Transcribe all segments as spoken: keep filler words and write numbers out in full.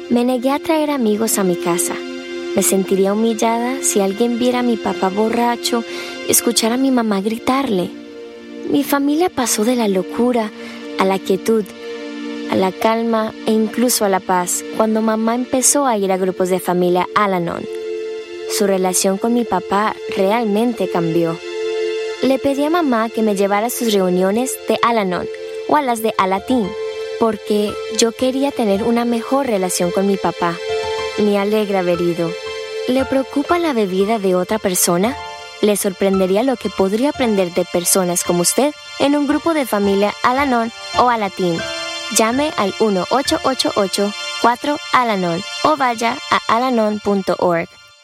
Me negué a traer amigos a mi casa. Me sentiría humillada si alguien viera a mi papá borracho y escuchara a mi mamá gritarle. Mi familia pasó de la locura a la quietud, a la calma e incluso a la paz cuando mamá empezó a ir a grupos de familia Al-Anon. Su relación con mi papá realmente cambió. Le pedí a mamá que me llevara a sus reuniones de Al-Anon o a las de Alatín, porque yo quería tener una mejor relación con mi papá. Me alegra haber ido. ¿Le preocupa la bebida de otra persona? Le sorprendería lo que podría aprender de personas como usted en un grupo de familia Al-Anon o Alatín. Llame al uno ocho ocho ocho cuatro Al-Anon o vaya a alanon punto org.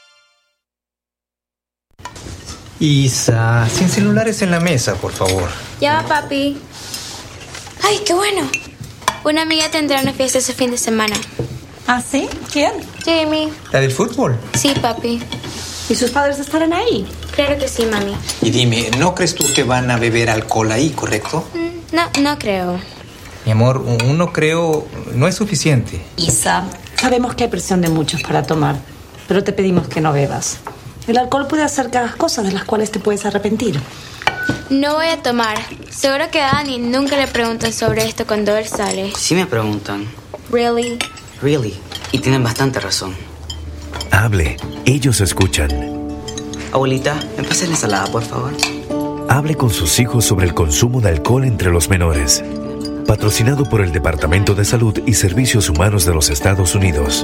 Isa, sin celulares en la mesa, por favor. Ya va, papi. Ay, qué bueno. Una amiga tendrá una fiesta ese fin de semana. ¿Ah, sí? ¿Quién? Jamie. ¿La del fútbol? Sí, papi. ¿Y sus padres estarán ahí? Claro que sí, mami. Y dime, ¿no crees tú que van a beber alcohol ahí, correcto? No, no creo. Mi amor, un no creo no es suficiente. Isa, sabemos que hay presión de muchos para tomar, pero te pedimos que no bebas. El alcohol puede hacer que hagas cosas de las cuales te puedes arrepentir. No voy a tomar. Seguro que a Dani nunca le preguntan sobre esto cuando él sale. Sí me preguntan. Really? Really. Y tienen bastante razón. Hable. Ellos escuchan. Abuelita, ¿me pasas la ensalada, por favor? Hable con sus hijos sobre el consumo de alcohol entre los menores. Patrocinado por el Departamento de Salud y Servicios Humanos de los Estados Unidos.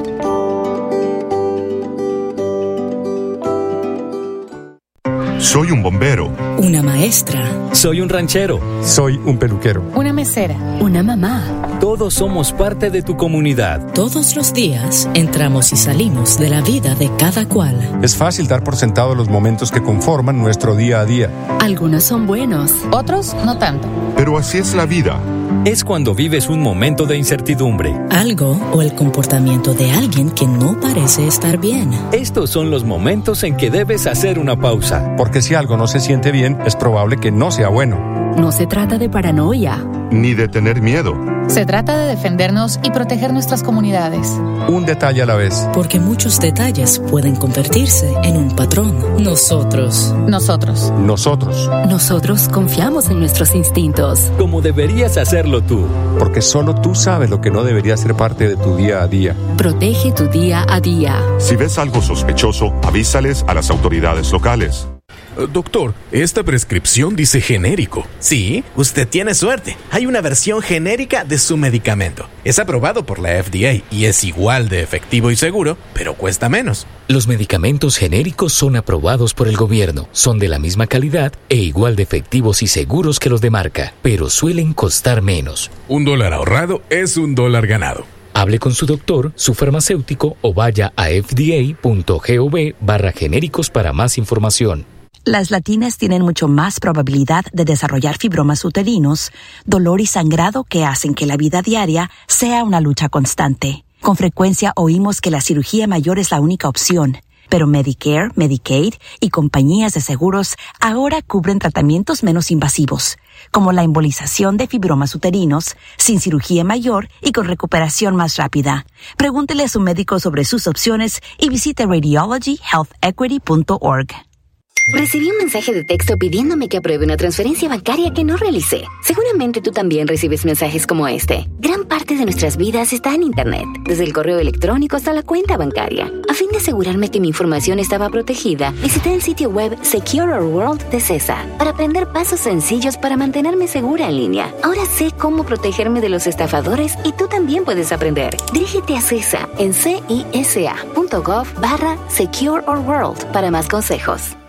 Soy un bombero. Una maestra. Soy un ranchero. Soy un peluquero. Una mesera. Una mamá. Todos somos parte de tu comunidad. Todos los días entramos y salimos de la vida de cada cual. Es fácil dar por sentado los momentos que conforman nuestro día a día. Algunos son buenos, otros no tanto. Pero así es la vida. Es cuando vives un momento de incertidumbre. Algo o el comportamiento de alguien que no parece estar bien. Estos son los momentos en que debes hacer una pausa. Porque si algo no se siente bien, es probable que no sea bueno. No se trata de paranoia. Ni de tener miedo. Se trata de defendernos y proteger nuestras comunidades. Un detalle a la vez. Porque muchos detalles pueden convertirse en un patrón. Nosotros. Nosotros. Nosotros. Nosotros confiamos en nuestros instintos. Como deberías hacerlo tú. Porque solo tú sabes lo que no debería ser parte de tu día a día. Protege tu día a día. Si ves algo sospechoso, avísales a las autoridades locales. Doctor, esta prescripción dice genérico. Sí, usted tiene suerte. Hay una versión genérica de su medicamento. Es aprobado por la F D A y es igual de efectivo y seguro, pero cuesta menos. Los medicamentos genéricos son aprobados por el gobierno, son de la misma calidad e igual de efectivos y seguros que los de marca, pero suelen costar menos. Un dólar ahorrado es un dólar ganado. Hable con su doctor, su farmacéutico o vaya a f d a punto gov barra genéricos para más información. Las latinas tienen mucho más probabilidad de desarrollar fibromas uterinos, dolor y sangrado que hacen que la vida diaria sea una lucha constante. Con frecuencia oímos que la cirugía mayor es la única opción, pero Medicare, Medicaid y compañías de seguros ahora cubren tratamientos menos invasivos, como la embolización de fibromas uterinos, sin cirugía mayor y con recuperación más rápida. Pregúntele a su médico sobre sus opciones y visite radiology health equity punto org. Recibí un mensaje de texto pidiéndome que apruebe una transferencia bancaria que no realicé. Seguramente tú también recibes mensajes como este. Gran parte de nuestras vidas está en Internet, desde el correo electrónico hasta la cuenta bancaria. A fin de asegurarme que mi información estaba protegida, visité el sitio web Secure Our World de CISA para aprender pasos sencillos para mantenerme segura en línea. Ahora sé cómo protegerme de los estafadores y tú también puedes aprender. Dirígete a CISA en cisa punto gov barra Secure Our World para más consejos.